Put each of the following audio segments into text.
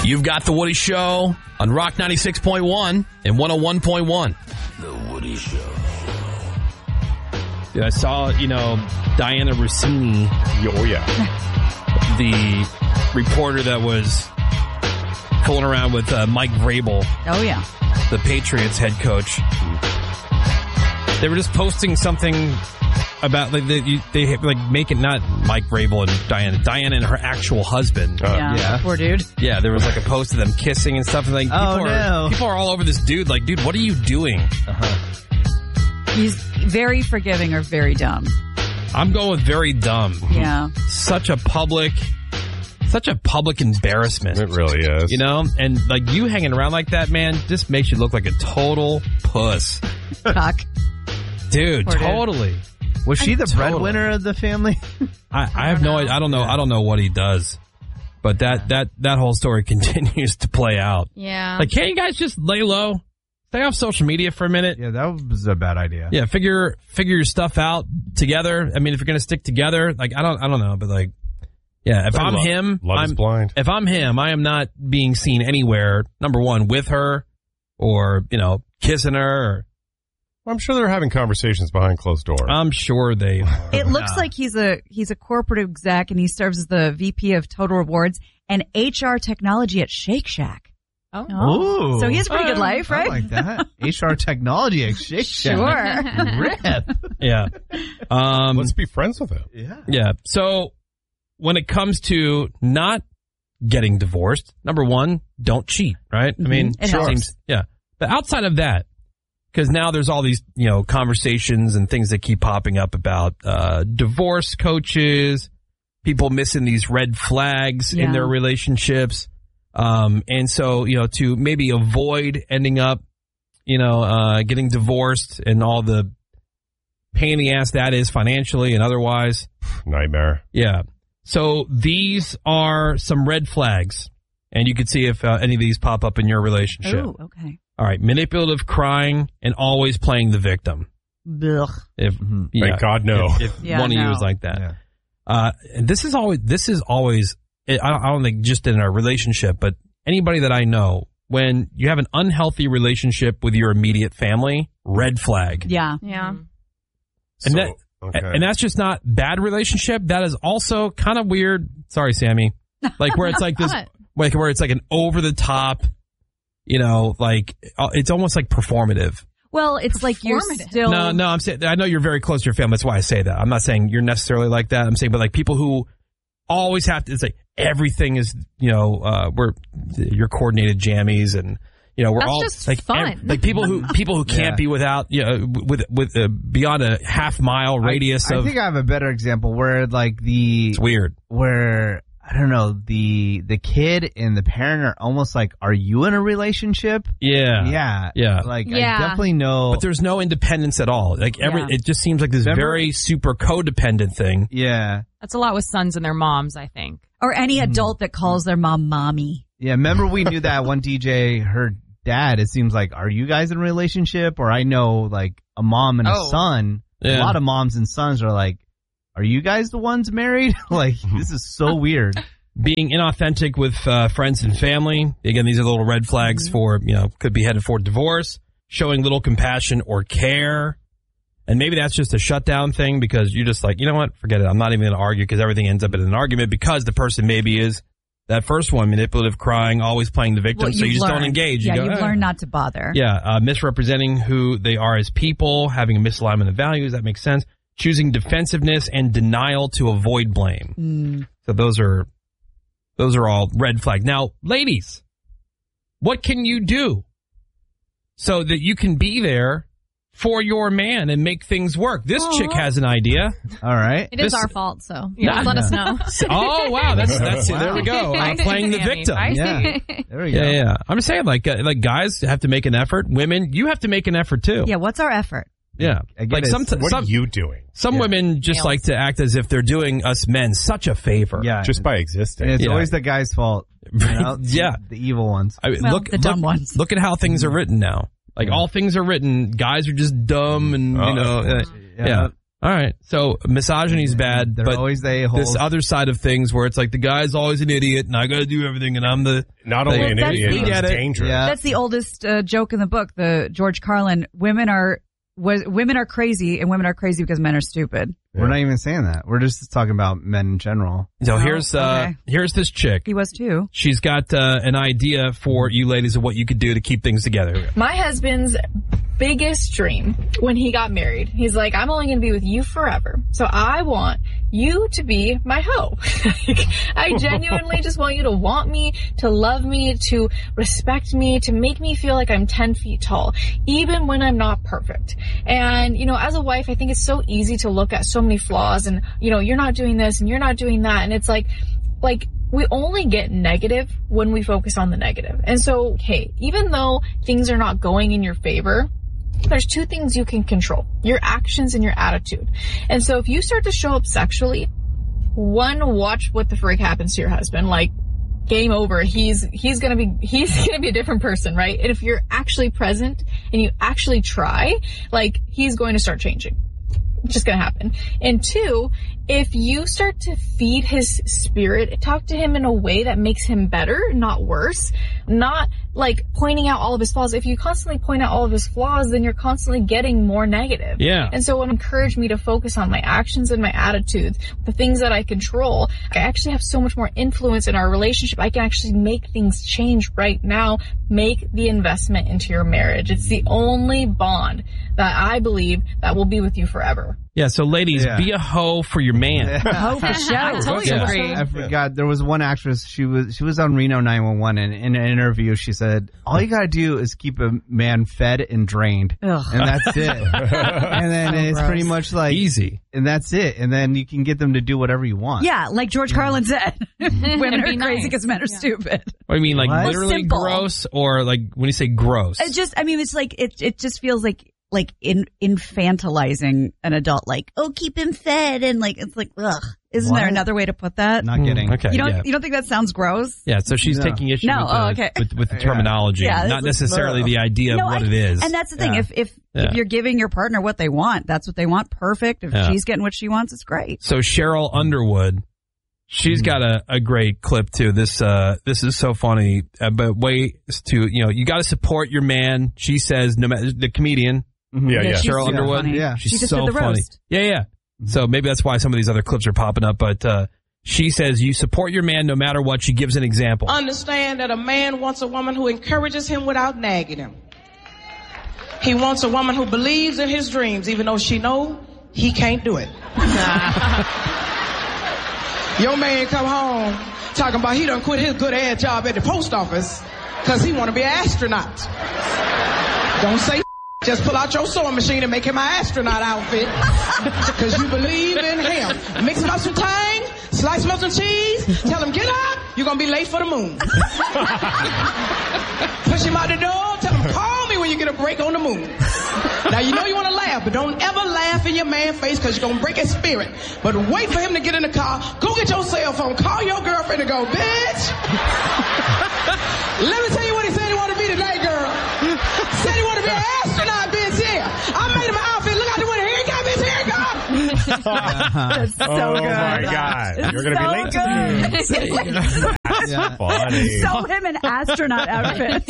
You've got The Woody Show on Rock 96.1 and 101.1. The Woody Show. Yeah, I saw, Diana Rossini. Oh, yeah. The reporter that was fooling around with Mike Vrabel. Oh, yeah. The Patriots head coach. They were just posting something about, like, they make it not Mike Vrabel and Diana and her actual husband. Yeah. Poor dude. Yeah, there was like a post of them kissing and stuff. And like, people are all over this dude. Like, dude, what are you doing? He's very forgiving or very dumb. I'm going with very dumb. Yeah. Such a public embarrassment. It really is. And like you hanging around like that, man, just makes you look like a total puss. Cock. Dude, Poor totally. Was she the breadwinner of the family? I have no idea. I don't know. I don't know what he does. But that whole story continues to play out. Yeah. Like, can't you guys just lay low? Stay off social media for a minute. Yeah, that was a bad idea. Yeah, figure your stuff out together. I mean, if you're going to stick together, like, I don't know, but like, yeah, if I'm him, love is blind. If I'm him, I am not being seen anywhere, number one, with her or, kissing her. Or, I'm sure they're having conversations behind closed doors. I'm sure they are. It looks like he's a corporate exec and he serves as the VP of Total Rewards and HR technology at Shake Shack. Oh. Ooh. So he has a pretty good life, right? I like that. HR technology at Shake Shack. Sure. Rip. Yeah. Let's be friends with him. Yeah. Yeah. So when it comes to not getting divorced, number one, don't cheat, right? I mean, It helps. seems, yeah. But outside of that, because now there's all these, conversations and things that keep popping up about divorce coaches, people missing these red flags in their relationships. And so, to maybe avoid ending up, getting divorced and all the pain in the ass that is financially and otherwise. Nightmare. Yeah. So these are some red flags, and you can see if any of these pop up in your relationship. Oh, okay. All right. Manipulative crying and always playing the victim. Ugh. If Thank God, no. If one of you is like that. Yeah. And this is always, I don't think just in a relationship, but anybody that I know, when you have an unhealthy relationship with your immediate family, red flag. Yeah. Yeah. And So, okay. and that's just not bad relationship. That is also kind of weird. Sorry, Sammy. Like where it's like this, like where it's like an over the top, like it's almost like performative. Well, it's like you're still... No, I'm saying, I know you're very close to your family. That's why I say that. I'm not saying you're necessarily like that. I'm saying, but like people who always have to, it's like everything is, we're your coordinated jammies and, we're That's all just like, fun. like people who can't be without, with beyond a half-mile radius I of. think I have a better example where It's weird. where I don't know, the kid and the parent are almost like, are you in a relationship? Yeah. Yeah. Like, Yeah. I definitely know. But there's no independence at all. Like it just seems like this very super codependent thing. Yeah. That's a lot with sons and their moms, I think. Or any adult that calls their mom mommy. Yeah. Remember we knew that one DJ, her dad, it seems like, are you guys in a relationship? Or I know like a mom and a son. Yeah. A lot of moms and sons are like, are you guys the ones married? Like, this is so weird. Being inauthentic with friends and family. Again, these are little red flags for, could be headed for divorce. Showing little compassion or care. And maybe that's just a shutdown thing because you're just like, you know what? Forget it. I'm not even going to argue because everything ends up in an argument because the person maybe is that first one, manipulative, crying, always playing the victim. Well, so you just learned. don't engage. Yeah, you go, you've learned not to bother. Yeah, misrepresenting who they are as people, having a misalignment of values. That makes sense. Choosing defensiveness and denial to avoid blame. So those are all red flags. Now, ladies, what can you do so that you can be there for your man and make things work? This chick has an idea. All right. It is our fault, so let us know. Oh, wow. That's it. There we go. I see, Playing the Sammy. victim. I see. Yeah. There we go. Yeah. I'm just saying, like guys have to make an effort. Women, you have to make an effort too. Yeah, what's our effort? Yeah. I get Like it. What are you doing? Some women just like to act as if they're doing us men such a favor. Yeah. Just by existing. And it's Yeah. always the guy's fault. Yeah. The evil ones. I mean, Well, look, the dumb ones. Look at how things are written now. Like all things are written. Guys are just dumb and, Yeah. All right. So misogyny's bad, They're but always the a-holes. this other side of things where it's like the guy's always an idiot and I got to do everything and I'm the... Not only an that's idiot, the- he's dangerous. Yeah. That's the oldest joke in the book, the George Carlin. Women are crazy, and women are crazy because men are stupid. We're not even saying that. We're just talking about men in general. So okay. here's this chick. He was too. She's got an idea for you ladies of what you could do to keep things together. My husband's biggest dream when he got married, he's like, I'm only going to be with you forever. So I want you to be my hoe. I genuinely just want you to want me, to love me, to respect me, to make me feel like I'm 10 feet tall, even when I'm not perfect. And, as a wife, I think it's so easy to look at so many flaws and, you're not doing this and you're not doing that. And it's like, we only get negative when we focus on the negative. And so, hey, even though things are not going in your favor, there's two things you can control: your actions and your attitude. And so if you start to show up sexually, one, watch what the freak happens to your husband. Like, game over. He's gonna be a different person, right? And if you're actually present and you actually try, he's going to start changing. It's just gonna happen. And two, if you start to feed his spirit, talk to him in a way that makes him better, not worse, not pointing out all of his flaws. If you constantly point out all of his flaws, then you're constantly getting more negative. Yeah. And so it encouraged me to focus on my actions and my attitudes, the things that I control. I actually have so much more influence in our relationship. I can actually make things change right now. Make the investment into your marriage. It's the only bond that I believe that will be with you forever. Yeah, so ladies, be a hoe for your man. Hoe for show. I totally agree. I forgot. There was one actress. She was on Reno 911, and in an interview, she said, "All you gotta do is keep a man fed and drained, Ugh. and that's it." And then it's gross. pretty much like Easy. and that's it. And then you can get them to do whatever you want. Yeah, like George Carlin said, women are Be crazy nice. because men are stupid. What do you mean, What? literally Simple. gross, or when you say gross? It's just, it's like, it just feels like infantilizing an adult, keep him fed, and it's like, ugh. Isn't there What? another way to put that? Not getting. Okay. You don't yeah. you don't think that sounds gross? Yeah, so she's No. taking issue No, with, okay. with the terminology, Yeah, not this is- necessarily the idea of what it is. And that's the thing. Yeah. If Yeah. you're giving your partner what they want, that's what they want. Perfect. If Yeah. she's getting what she wants, it's great. So Cheryl Underwood, she's got a great clip too. This is so funny, but ways to, you got to support your man. She says, no matter the comedian, Yeah, yeah. she's Cheryl super Underwood. funny. Yeah. She's She just so did the funny. roast. Yeah. So maybe that's why some of these other clips are popping up, but, she says you support your man no matter what. She gives an example. Understand that a man wants a woman who encourages him without nagging him. He wants a woman who believes in his dreams, even though she know he can't do it. Your man come home talking about he done quit his good ass job at the post office because he want to be an astronaut. Don't say just pull out your sewing machine and make him an astronaut outfit because you believe in him. Mix him up some tang, slice him up some cheese, tell him get up, you're going to be late for the moon. Push him out the door, tell him call me when you get a break on the moon. Now you know you want to laugh, but don't ever laugh in your man's face because you're going to break his spirit. But wait for him to get in the car, go get your cell phone, call your girlfriend and go, bitch. Let me tell you what he said he wanted to be tonight, girl. Said he wanted to be an astronaut, bitch, yeah. I made him an outfit, look out the window, here he come, bitch, here he come. That's so Oh good. my God. You're going to be late to the meeting. That's Yeah. funny. Sew him an astronaut outfit.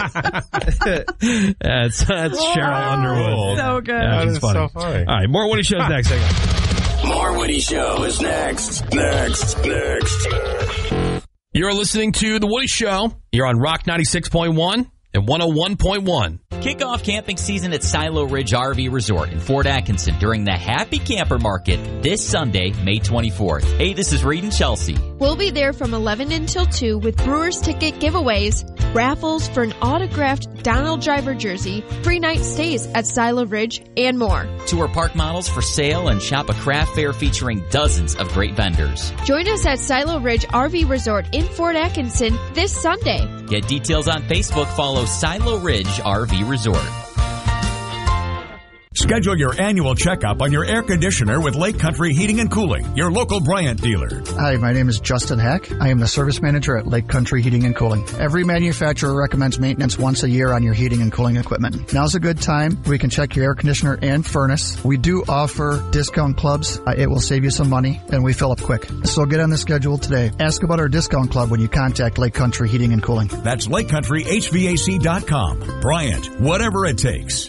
That's Cheryl Underwood. So good. Yeah, That she's is so funny. funny. All right, more Woody Show's next segment. More Woody Show is next. Next. You're listening to The Woody Show. You're on Rock 96.1 and 101.1. Kick off camping season at Silo Ridge RV Resort in Fort Atkinson during the Happy Camper Market this Sunday, May 24th. Hey, this is Reed and Chelsea. We'll be there from 11 until 2 with Brewers ticket giveaways, raffles for an autographed Donald Driver jersey, free night stays at Silo Ridge, and more. Tour park models for sale and shop a craft fair featuring dozens of great vendors. Join us at Silo Ridge RV Resort in Fort Atkinson this Sunday. Get details on Facebook. Follow Silo Ridge RV Resort. Schedule your annual checkup on your air conditioner with Lake Country Heating and Cooling, your local Bryant dealer. Hi, my name is Justin Heck. I am the service manager at Lake Country Heating and Cooling. Every manufacturer recommends maintenance once a year on your heating and cooling equipment. Now's a good time. We can check your air conditioner and furnace. We do offer discount clubs. It will save you some money, and we fill up quick. So get on the schedule today. Ask about our discount club when you contact Lake Country Heating and Cooling. That's LakeCountryHVAC.com. Bryant, whatever it takes.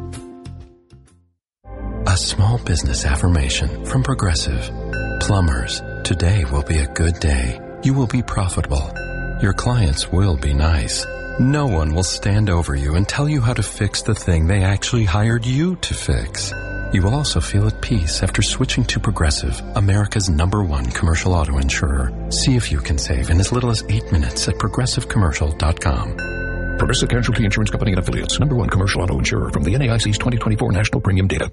A small business affirmation from Progressive. Plumbers, today will be a good day. You will be profitable. Your clients will be nice. No one will stand over you and tell you how to fix the thing they actually hired you to fix. You will also feel at peace after switching to Progressive, America's #1 commercial auto insurer. See if you can save in as little as 8 minutes at progressivecommercial.com. Progressive Casualty Insurance Company and Affiliates, #1 commercial auto insurer from the NAIC's 2024 National Premium Data.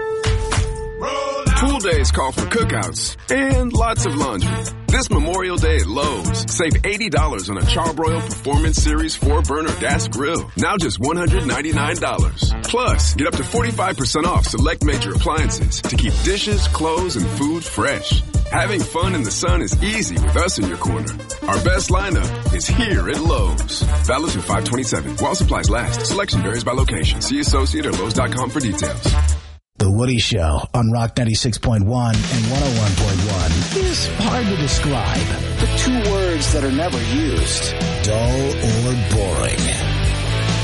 Pool days call for cookouts and lots of laundry. This Memorial Day at Lowe's, save $80 on a Charbroil Performance Series 4-burner gas grill. Now just $199. Plus, get up to 45% off select major appliances to keep dishes, clothes, and food fresh. Having fun in the sun is easy with us in your corner. Our best lineup is here at Lowe's. Valid through 5/27. While supplies last. Selection varies by location. See associate or Lowe's.com for details. The Woody Show on Rock 96.1 and 101.1 is hard to describe. The two words that are never used, dull or boring.